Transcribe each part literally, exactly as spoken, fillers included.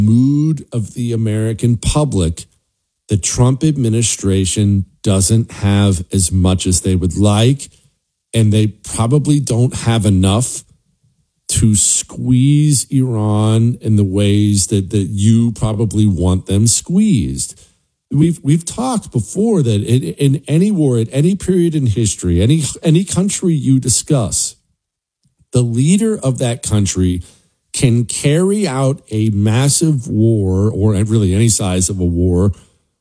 mood of the American public, the Trump administration doesn't have as much as they would like, and they probably don't have enough to squeeze Iran in the ways that, that you probably want them squeezed. We've we've talked before that in, in any war, at any period in history, any any country you discuss, the leader of that country can carry out a massive war, or really any size of a war,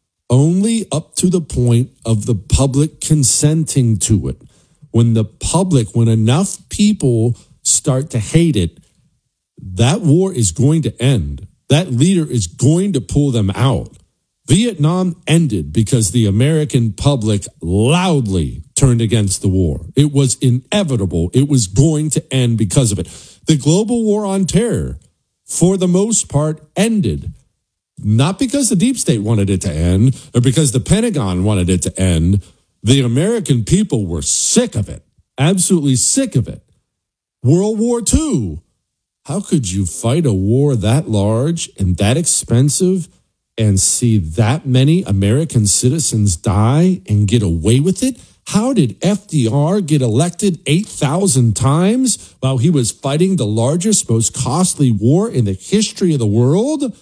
only up to the point of the public consenting to it. When the public, when enough people start to hate it, that war is going to end. That leader is going to pull them out. Vietnam ended because the American public loudly turned against the war. It was inevitable. It was going to end because of it. The global war on terror, for the most part, ended. Not because the deep state wanted it to end or because the Pentagon wanted it to end. The American people were sick of it, absolutely sick of it. World War Two. How could you fight a war that large and that expensive and see that many American citizens die and get away with it? How did F D R get elected eight thousand times while he was fighting the largest, most costly war in the history of the world?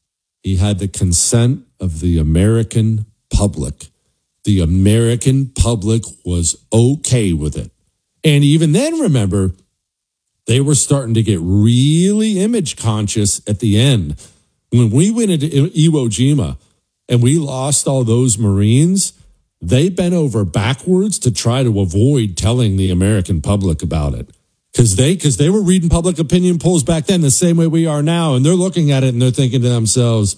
He had the consent of the American public. The American public was okay with it. And even then, remember, they were starting to get really image conscious at the end. When we went into Iwo Jima and we lost all those Marines, they bent over backwards to try to avoid telling the American public about it. Because they, because they were reading public opinion polls back then the same way we are now. And they're looking at it and they're thinking to themselves,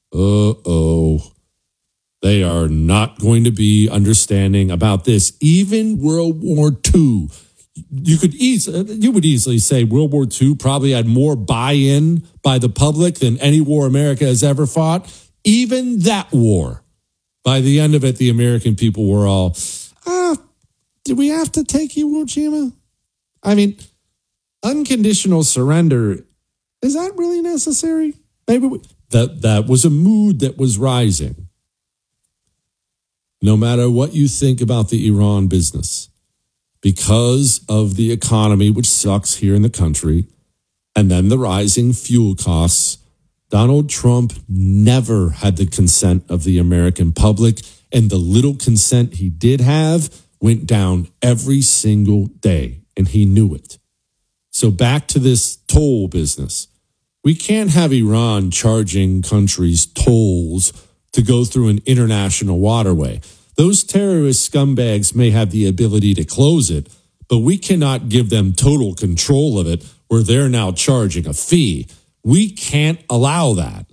uh-oh, they are not going to be understanding about this. Even World War Two, you could easily, you would easily say World War Two probably had more buy-in by the public than any war America has ever fought. Even that war, by the end of it, the American people were all, ah, do we have to take Iwo Jima? I mean, unconditional surrender, is that really necessary? Maybe we, that that was a mood that was rising. No matter what you think about the Iran business, because of the economy, which sucks here in the country, and then the rising fuel costs, Donald Trump never had the consent of the American public, and the little consent he did have went down every single day, and he knew it. So back to this toll business. We can't have Iran charging countries tolls to go through an international waterway. Those terrorist scumbags may have the ability to close it, but we cannot give them total control of it where they're now charging a fee. We can't allow that.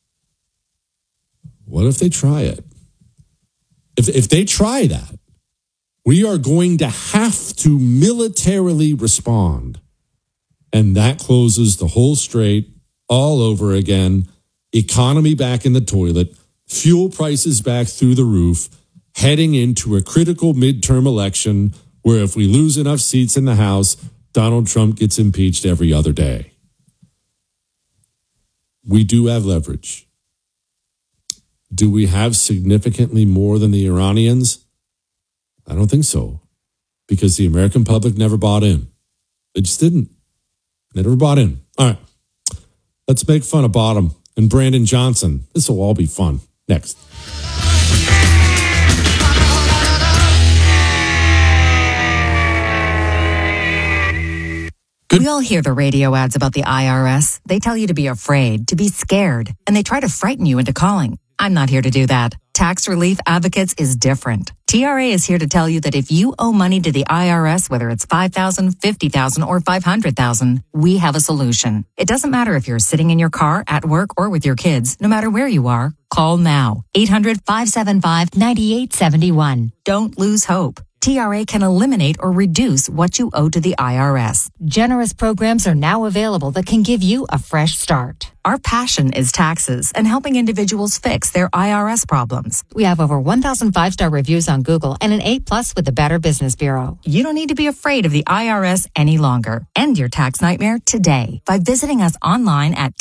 What if they try it? If, if they try that, we are going to have to militarily respond. And that closes the whole strait all over again. Economy back in the toilet, fuel prices back through the roof, heading into a critical midterm election where if we lose enough seats in the House, Donald Trump gets impeached every other day. We do have leverage. Do we have significantly more than the Iranians? I don't think so, because the American public never bought in. They just didn't. They never bought in. All right, let's make fun of Bottom and Brandon Johnson. This will all be fun. Next. We all hear the radio ads about the I R S. They tell you to be afraid, to be scared, and they try to frighten you into calling. I'm not here to do that. Tax Relief Advocates is different. T R A is here to tell you that if you owe money to the I R S, whether it's five thousand dollars, fifty thousand dollars, or five hundred thousand dollars, we have a solution. It doesn't matter if you're sitting in your car, at work, or with your kids. No matter where you are, call now. eight hundred, five seven five, nine eight seven one. Don't lose hope. T R A can eliminate or reduce what you owe to the I R S. Generous programs are now available that can give you a fresh start. Our passion is taxes and helping individuals fix their I R S problems. We have over one thousand five-star reviews on Google and an A plus with the Better Business Bureau. You don't need to be afraid of the I R S any longer. End your tax nightmare today by visiting us online at